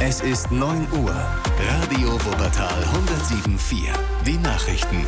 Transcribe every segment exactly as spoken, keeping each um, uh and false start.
Es ist neun Uhr. Radio Wuppertal hundertsieben Komma vier. Die Nachrichten.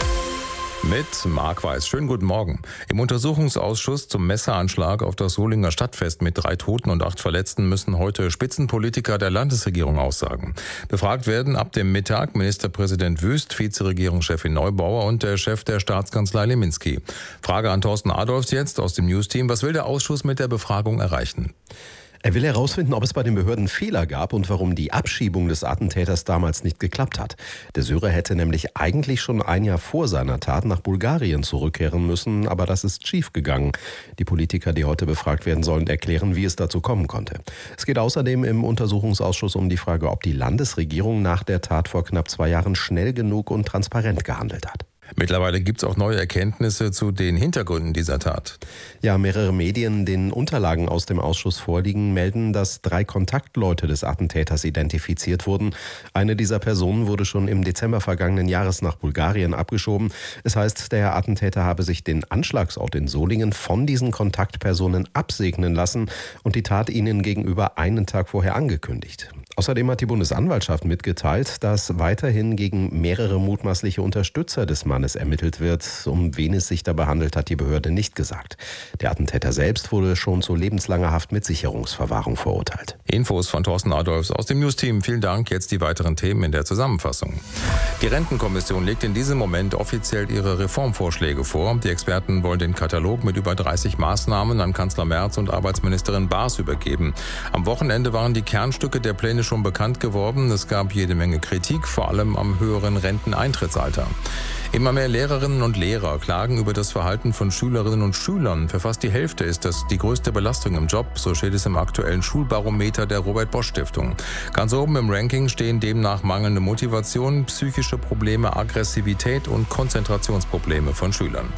Mit Marc Weiß. Schönen guten Morgen. Im Untersuchungsausschuss zum Messeranschlag auf das Solinger Stadtfest mit drei Toten und acht Verletzten müssen heute Spitzenpolitiker der Landesregierung aussagen. Befragt werden ab dem Mittag Ministerpräsident Wüst, Vizeregierungschefin Neubauer und der Chef der Staatskanzlei Leminski. Frage an Thorsten Adolfs jetzt aus dem Newsteam. Was will der Ausschuss mit der Befragung erreichen? Er will herausfinden, ob es bei den Behörden Fehler gab und warum die Abschiebung des Attentäters damals nicht geklappt hat. Der Syrer hätte nämlich eigentlich schon ein Jahr vor seiner Tat nach Bulgarien zurückkehren müssen, aber das ist schiefgegangen. Die Politiker, die heute befragt werden sollen, erklären, wie es dazu kommen konnte. Es geht außerdem im Untersuchungsausschuss um die Frage, ob die Landesregierung nach der Tat vor knapp zwei Jahren schnell genug und transparent gehandelt hat. Mittlerweile gibt es auch neue Erkenntnisse zu den Hintergründen dieser Tat. Ja, mehrere Medien, denen Unterlagen aus dem Ausschuss vorliegen, melden, dass drei Kontaktleute des Attentäters identifiziert wurden. Eine dieser Personen wurde schon im Dezember vergangenen Jahres nach Bulgarien abgeschoben. Es heißt, der Attentäter habe sich den Anschlagsort in Solingen von diesen Kontaktpersonen absegnen lassen und die Tat ihnen gegenüber einen Tag vorher angekündigt. Außerdem hat die Bundesanwaltschaft mitgeteilt, dass weiterhin gegen mehrere mutmaßliche Unterstützer des Mannes ermittelt wird. Um wen es sich dabei handelt, hat die Behörde nicht gesagt. Der Attentäter selbst wurde schon zu lebenslanger Haft mit Sicherungsverwahrung verurteilt. Infos von Thorsten Adolfs aus dem Newsteam. Vielen Dank. Jetzt die weiteren Themen in der Zusammenfassung. Die Rentenkommission legt in diesem Moment offiziell ihre Reformvorschläge vor. Die Experten wollen den Katalog mit über dreißig Maßnahmen an Kanzler Merz und Arbeitsministerin Baas übergeben. Am Wochenende waren die Kernstücke der Pläne schon bekannt geworden. Es gab jede Menge Kritik, vor allem am höheren Renteneintrittsalter. Immer mehr Lehrerinnen und Lehrer klagen über das Verhalten von Schülerinnen und Schülern. Für fast die Hälfte ist das die größte Belastung im Job, so steht es im aktuellen Schulbarometer der Robert-Bosch-Stiftung. Ganz oben im Ranking stehen demnach mangelnde Motivation, psychische Probleme, Aggressivität und Konzentrationsprobleme von Schülern.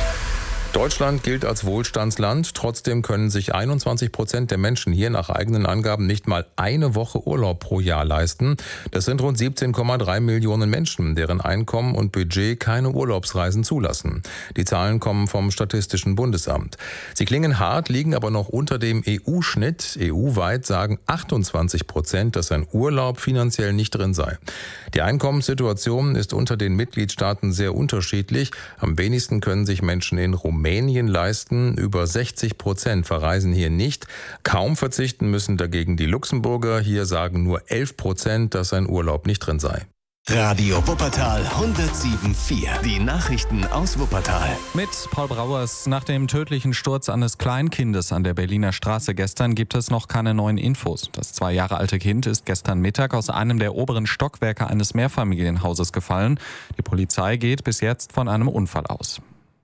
Deutschland gilt als Wohlstandsland. Trotzdem können sich einundzwanzig Prozent der Menschen hier nach eigenen Angaben nicht mal eine Woche Urlaub pro Jahr leisten. Das sind rund siebzehn Komma drei Millionen Menschen, deren Einkommen und Budget keine Urlaubsreisen zulassen. Die Zahlen kommen vom Statistischen Bundesamt. Sie klingen hart, liegen aber noch unter dem E U-Schnitt. E U-weit sagen achtundzwanzig Prozent, dass ein Urlaub finanziell nicht drin sei. Die Einkommenssituation ist unter den Mitgliedstaaten sehr unterschiedlich. Am wenigsten können sich Menschen in Rumänien Rumänien leisten. Über sechzig Prozent verreisen hier nicht. Kaum verzichten müssen dagegen die Luxemburger. Hier sagen nur elf Prozent, dass ein Urlaub nicht drin sei. Radio Wuppertal hundertsieben Komma vier. Die Nachrichten aus Wuppertal. Mit Paul Brauers. Nach dem tödlichen Sturz eines Kleinkindes an der Berliner Straße gestern gibt es noch keine neuen Infos. Das zwei Jahre alte Kind ist gestern Mittag aus einem der oberen Stockwerke eines Mehrfamilienhauses gefallen. Die Polizei geht bis jetzt von einem Unfall aus.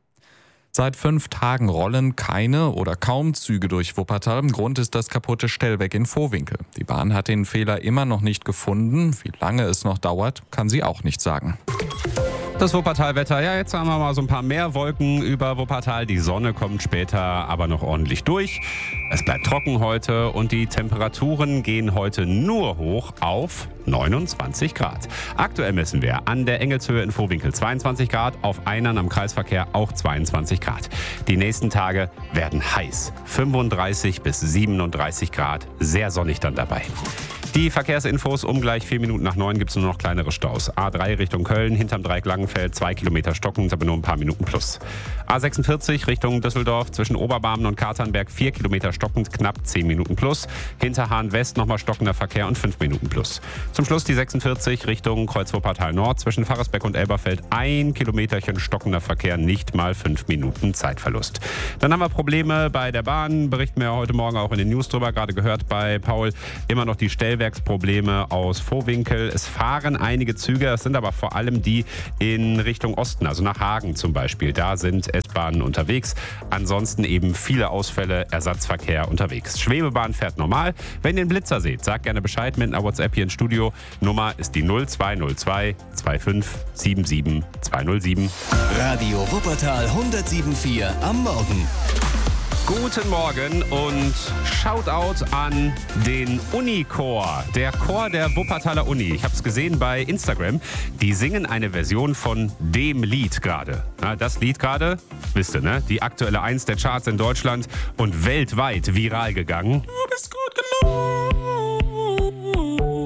Seit fünf Tagen rollen keine oder kaum Züge durch Wuppertal. Grund ist das kaputte Stellwerk in Vohwinkel. Die Bahn hat den Fehler immer noch nicht gefunden. Wie lange es noch dauert, kann sie auch nicht sagen. Das Wuppertal-Wetter, ja, jetzt haben wir mal so ein paar mehr Wolken über Wuppertal. Die Sonne kommt später aber noch ordentlich durch. Es bleibt trocken heute und die Temperaturen gehen heute nur hoch auf neunundzwanzig Grad. Aktuell messen wir an der Engelshöhe in Vohwinkel zweiundzwanzig Grad, auf Einern am Kreisverkehr auch zweiundzwanzig Grad. Die nächsten Tage werden heiß, fünfunddreißig bis siebenunddreißig Grad, sehr sonnig dann dabei. Die Verkehrsinfos um gleich vier Minuten nach neun gibt es nur noch kleinere Staus. A drei Richtung Köln, hinterm Dreieck Langenfeld, zwei Kilometer stockend, aber nur ein paar Minuten plus. A sechsundvierzig Richtung Düsseldorf, zwischen Oberbarmen und Katernberg, vier Kilometer stockend, knapp zehn Minuten plus. Hinter Hahn West nochmal stockender Verkehr und fünf Minuten plus. Zum Schluss die sechsundvierzig Richtung Kreuz-Wuppertal Nord, zwischen Pfarrersbeck und Elberfeld, ein Kilometerchen stockender Verkehr, nicht mal fünf Minuten Zeitverlust. Dann haben wir Probleme bei der Bahn, berichten wir heute Morgen auch in den News drüber, gerade gehört bei Paul, immer noch die Stellwerke. Probleme aus Vohwinkel. Es fahren einige Züge, es sind aber vor allem die in Richtung Osten, also nach Hagen zum Beispiel. Da sind S-Bahnen unterwegs. Ansonsten eben viele Ausfälle, Ersatzverkehr unterwegs. Schwebebahn fährt normal. Wenn ihr einen Blitzer seht, sagt gerne Bescheid mit einer WhatsApp hier ins Studio. Nummer ist die null zwei null zwei zwei fünf sieben sieben zwei null sieben. Radio Wuppertal hundertsieben Komma vier am Morgen. Guten Morgen und Shoutout an den Unichor, der Chor der Wuppertaler Uni. Ich habe es gesehen bei Instagram. Die singen eine Version von dem Lied gerade. Ja, das Lied gerade, wisst ihr, ne? Die aktuelle Eins der Charts in Deutschland und weltweit viral gegangen. Du bist gut genug.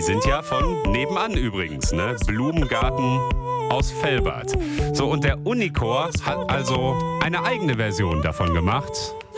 sind ja von nebenan übrigens, ne? Blumengarten aus Velbert. So, und der Unichor hat also eine eigene Version davon gemacht.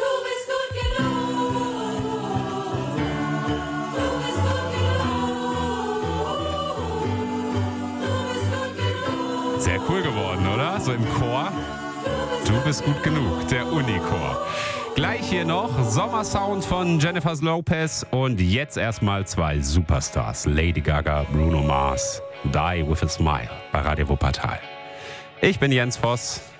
Sehr cool geworden, oder? So im Chor. Du bist gut genug, der Unichor. Gleich hier noch Sommersound von Jennifer Lopez und jetzt erstmal zwei Superstars, Lady Gaga, Bruno Mars, Die with a Smile bei Radio Wuppertal. Ich bin Jens Voss.